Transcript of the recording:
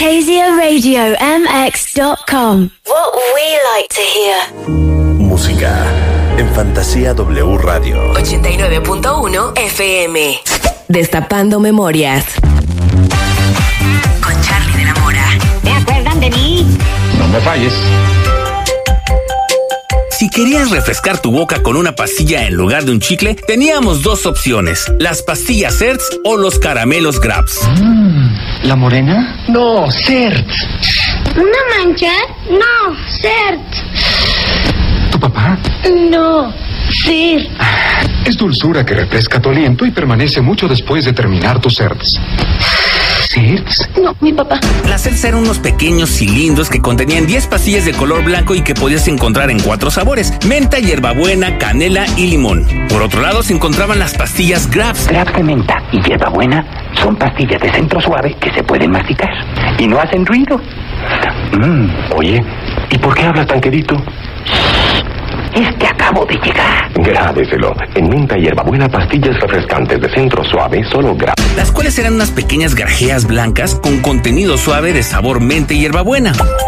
KZRadioMX.com. What we like to hear. Música en Fantasía W Radio 89.1 FM. Destapando memorias. Con Charlie de la Mora. ¿Se acuerdan de mí? No me falles. Si querías refrescar tu boca con una pastilla en lugar de un chicle, teníamos dos opciones: las pastillas Certs o los caramelos Grabs. ¿La morena? No, Cert. ¿Una mancha? No, Cert. ¿Tu papá? No, Cert. Es dulzura que refresca tu aliento y permanece mucho después de terminar tus Certs. ¿Certs? No, mi papá. Las Certs eran unos pequeños cilindros que contenían 10 pastillas de color blanco y que podías encontrar en 4 sabores: menta, hierbabuena, canela y limón. Por otro lado se encontraban las pastillas Grabs. Grabs de menta y hierbabuena son pastillas de centro suave que se pueden masticar y no hacen ruido. Oye, ¿y por qué hablas tan quedito? Es que acabo de llegar. Grábeselo. En menta y hierbabuena, pastillas refrescantes de centro suave, solo Grabs. Las cuales eran unas pequeñas grajeas blancas con contenido suave de sabor menta y hierbabuena.